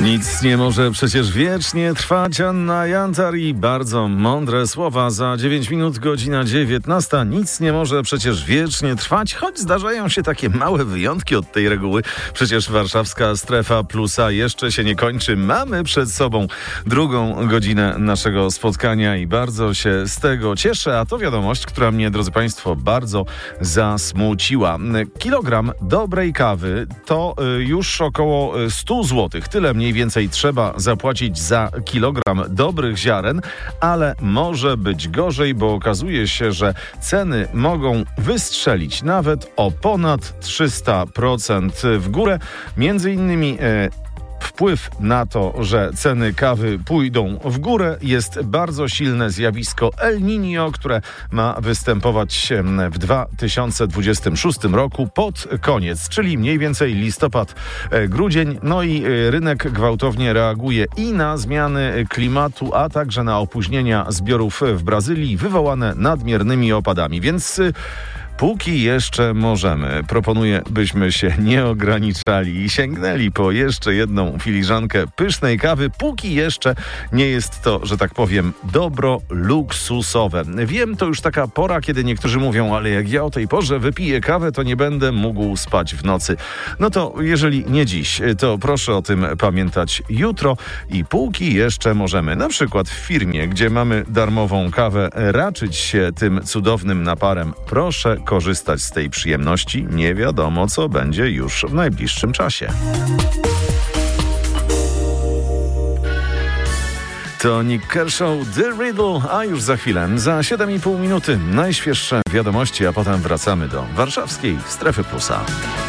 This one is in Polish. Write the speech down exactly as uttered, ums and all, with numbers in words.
Nic nie może przecież wiecznie trwać. Anna Jantar i bardzo mądre słowa. Za dziewięć minut, godzina dziewiętnasta. Nic nie może przecież wiecznie trwać, choć zdarzają się takie małe wyjątki od tej reguły. Przecież warszawska strefa plusa jeszcze się nie kończy. Mamy przed sobą drugą godzinę naszego spotkania i bardzo się z tego cieszę. A to wiadomość, która mnie, drodzy Państwo, bardzo zasmuciła. Kilogram dobrej kawy to już około sto złotych. Tyle mniej więcej trzeba zapłacić za kilogram dobrych ziaren, ale może być gorzej, bo okazuje się, że ceny mogą wystrzelić nawet o ponad trzysta procent w górę. Między innymi e, Wpływ na to, że ceny kawy pójdą w górę, jest bardzo silne zjawisko El Niño, które ma występować w dwa tysiące dwudziestym szóstym roku pod koniec, czyli mniej więcej listopad, grudzień. No i rynek gwałtownie reaguje i na zmiany klimatu, a także na opóźnienia zbiorów w Brazylii wywołane nadmiernymi opadami. Więc póki jeszcze możemy, proponuję, byśmy się nie ograniczali i sięgnęli po jeszcze jedną filiżankę pysznej kawy, póki jeszcze nie jest to, że tak powiem, dobro luksusowe. Wiem, to już taka pora, kiedy niektórzy mówią, ale jak ja o tej porze wypiję kawę, to nie będę mógł spać w nocy. No to jeżeli nie dziś, to proszę o tym pamiętać jutro i póki jeszcze możemy, na przykład w firmie, gdzie mamy darmową kawę, raczyć się tym cudownym naparem, proszę korzystać z tej przyjemności. Nie wiadomo, co będzie już w najbliższym czasie. To Nick Kershaw, The Riddle, a już za chwilę, za siedem i pół minuty najświeższe wiadomości, a potem wracamy do warszawskiej Strefy Plusa.